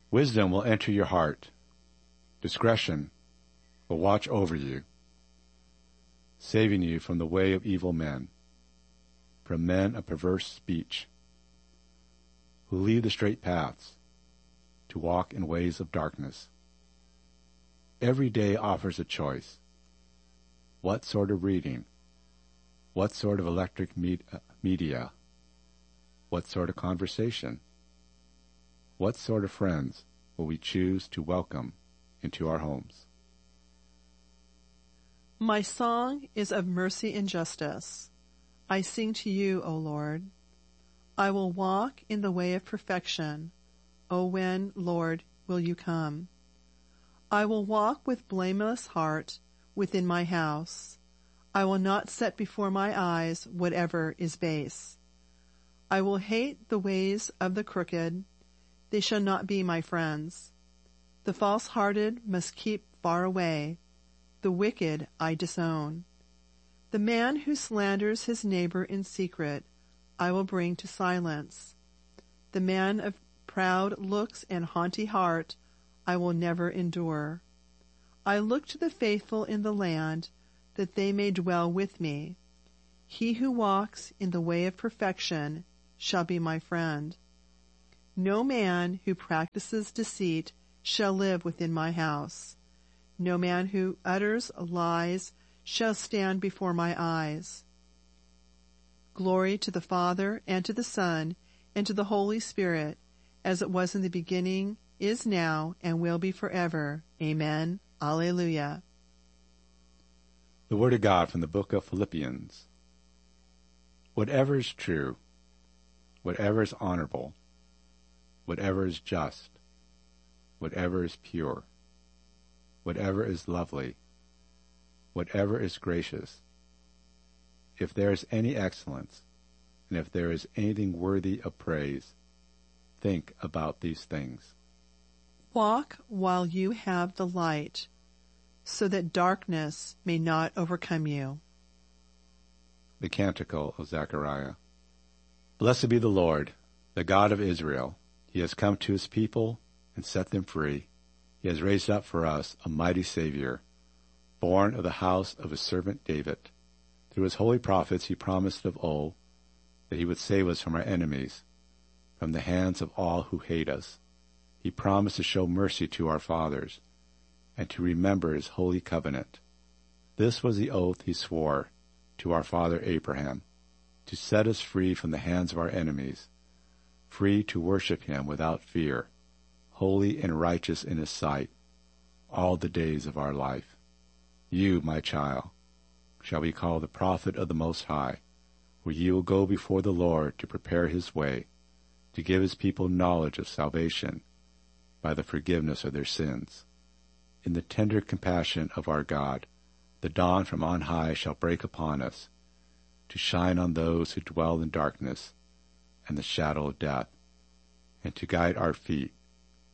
Wisdom will enter your heart. Discretion will watch over you, saving you from the way of evil men, from men of perverse speech, who leave the straight paths to walk in ways of darkness. Every day offers a choice. What sort of reading? What sort of electric media? What sort of conversation? What sort of friends will we choose to welcome into our homes? My song is of mercy and justice. I sing to you, O Lord. I will walk in the way of perfection. O when, Lord, will you come? I will walk with blameless heart within my house. I will not set before my eyes whatever is base. I will hate the ways of the crooked. They shall not be my friends. The false-hearted must keep far away. The wicked I disown. The man who slanders his neighbor in secret, I will bring to silence. The man of proud looks and haughty heart, I will never endure. I look to the faithful in the land, that they may dwell with me. He who walks in the way of perfection shall be my friend. No man who practices deceit shall live within my house. No man who utters lies shall stand before my eyes. Glory to the Father, and to the Son, and to the Holy Spirit, as it was in the beginning, is now, and will be forever. Amen. Alleluia. The Word of God from the book of Philippians. Whatever is true, whatever is honorable, whatever is just, whatever is pure, whatever is lovely, whatever is gracious, if there is any excellence, and if there is anything worthy of praise, think about these things. Walk while you have the light, so that darkness may not overcome you. The Canticle of Zechariah. Blessed be the Lord, the God of Israel. He has come to his people and set them free. He has raised up for us a mighty Savior, born of the house of his servant David. Through his holy prophets he promised of old that he would save us from our enemies, from the hands of all who hate us. He promised to show mercy to our fathers, and to remember his holy covenant. This was the oath he swore to our father Abraham, to set us free from the hands of our enemies, free to worship him without fear, holy and righteous in his sight, all the days of our life. You, my child, shall be called the prophet of the Most High, for you will go before the Lord to prepare his way, to give his people knowledge of salvation by the forgiveness of their sins. In the tender compassion of our God, the dawn from on high shall break upon us, to shine on those who dwell in darkness and the shadow of death, and to guide our feet